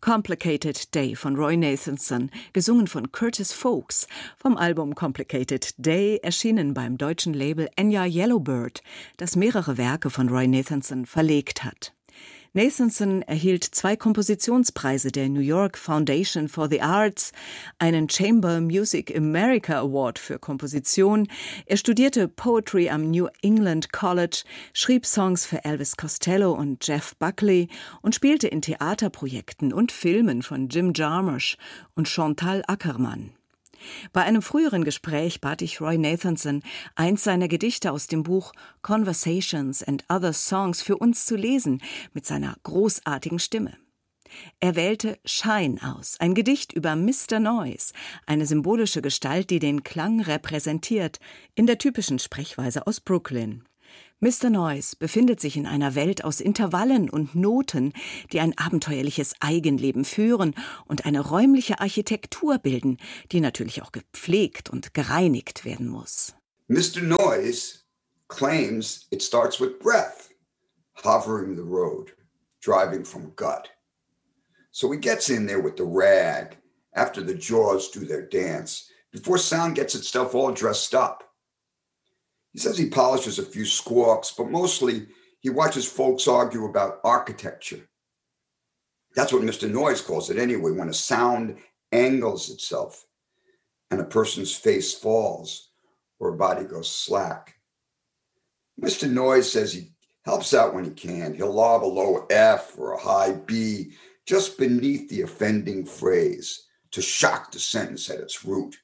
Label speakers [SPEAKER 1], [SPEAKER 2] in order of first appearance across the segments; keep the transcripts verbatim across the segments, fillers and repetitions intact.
[SPEAKER 1] Complicated Day von Roy Nathanson, gesungen von Curtis Folks, vom Album Complicated Day, erschienen beim deutschen Label Enya Yellowbird, das mehrere Werke von Roy Nathanson verlegt hat. Nathanson erhielt zwei Kompositionspreise der New York Foundation for the Arts, einen Chamber Music America Award für Komposition. Er studierte Poetry am New England College, schrieb Songs für Elvis Costello und Jeff Buckley und spielte in Theaterprojekten und Filmen von Jim Jarmusch und Chantal Akerman. Bei einem früheren Gespräch bat ich Roy Nathanson, eins seiner Gedichte aus dem Buch Conversations and Other Songs für uns zu lesen, mit seiner großartigen Stimme. Er wählte Shine aus, ein Gedicht über Mister Noise, eine symbolische Gestalt, die den Klang repräsentiert, in der typischen Sprechweise aus Brooklyn. Mister Noise befindet sich in einer Welt aus Intervallen und Noten, die ein abenteuerliches Eigenleben führen und eine räumliche Architektur bilden, die natürlich auch gepflegt und gereinigt werden muss.
[SPEAKER 2] Mister Noise claims it starts with breath, hovering the road, driving from gut. So he gets in there with the rag after the jaws do their dance, before sound gets itself all dressed up. He says he polishes a few squawks, but mostly he watches folks argue about architecture. That's what Mister Noise calls it anyway, when a sound angles itself and a person's face falls or a body goes slack. Mister Noise says he helps out when he can. He'll lob a low F or a high B just beneath the offending phrase to shock the sentence at its root.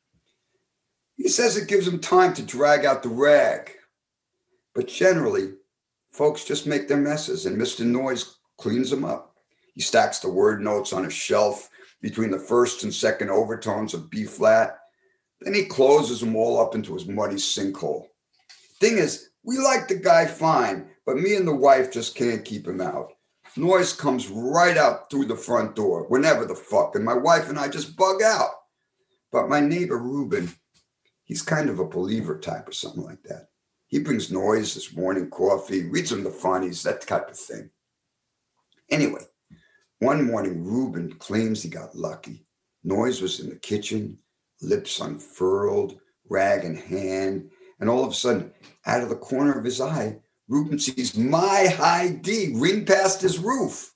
[SPEAKER 2] He says it gives him time to drag out the rag. But generally, folks just make their messes, and Mister Noise cleans them up. He stacks the word notes on a shelf between the first and second overtones of B-flat. Then he closes them all up into his muddy sinkhole. Thing is, we like the guy fine, but me and the wife just can't keep him out. Noise comes right out through the front door, whenever the fuck, and my wife and I just bug out. But my neighbor, Ruben, he's kind of a believer type or something like that. He brings Noise his morning coffee, reads him the funnies, that type of thing. Anyway, one morning, Ruben claims he got lucky. Noise was in the kitchen, lips unfurled, rag in hand, and all of a sudden, out of the corner of his eye, Ruben sees my high D ring past his roof.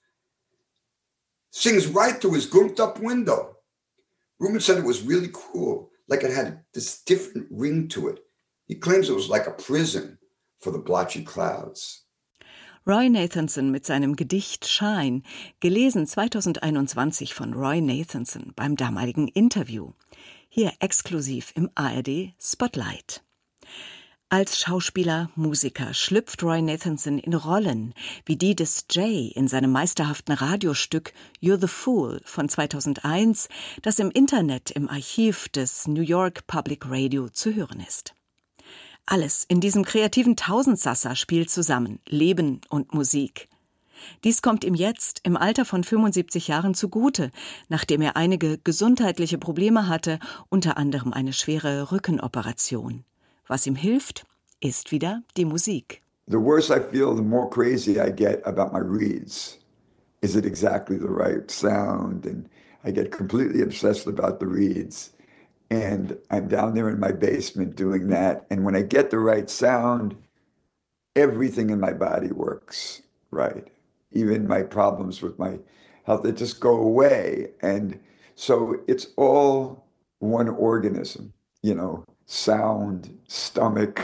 [SPEAKER 2] Sings right through his gumped up window. Ruben said it was really cool, like it had this different ring to it. He claims it was like a prison for the blotchy clouds.
[SPEAKER 1] Roy Nathanson mit seinem Gedicht Shine, gelesen zweitausendeinundzwanzig von Roy Nathanson beim damaligen Interview. Hier exklusiv im A R D Spotlight. Als Schauspieler, Musiker schlüpft Roy Nathanson in Rollen, wie die des Jay in seinem meisterhaften Radiostück You're the Fool von zweitausendeins, das im Internet im Archiv des New York Public Radio zu hören ist. Alles in diesem kreativen Tausendsasser spielt zusammen, Leben und Musik. Dies kommt ihm jetzt im Alter von fünfundsiebzig Jahren zugute, nachdem er einige gesundheitliche Probleme hatte, unter anderem eine schwere Rückenoperation. Was ihm hilft, ist wieder die Musik.
[SPEAKER 3] The worse I feel, the more crazy I get about my reeds. Is it exactly the right sound? And I get completely obsessed about the reeds. And I'm down there in my basement doing that. And when I get the right sound, everything in my body works right. Even my problems with my health, they just go away. And so it's all one organism, you know. Sound, stomach,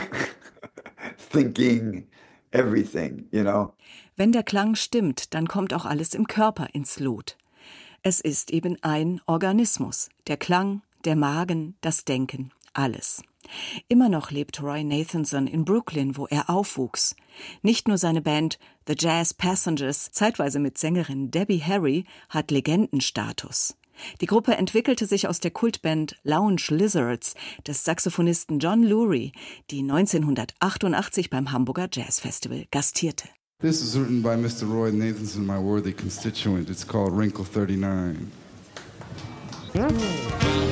[SPEAKER 3] thinking, everything, you know.
[SPEAKER 1] Wenn der Klang stimmt, dann kommt auch alles im Körper ins Lot. Es ist eben ein Organismus. Der Klang, der Magen, das Denken, alles. Immer noch lebt Roy Nathanson in Brooklyn, wo er aufwuchs. Nicht nur seine Band The Jazz Passengers, zeitweise mit Sängerin Debbie Harry, hat Legendenstatus. Die Gruppe entwickelte sich aus der Kultband Lounge Lizards des Saxophonisten John Lurie, die neunzehnhundertachtundachtzig beim Hamburger Jazz Festival gastierte.
[SPEAKER 4] This is written by Mister Roy Nathanson, my worthy constituent. It's called Wrinkle thirty-nine.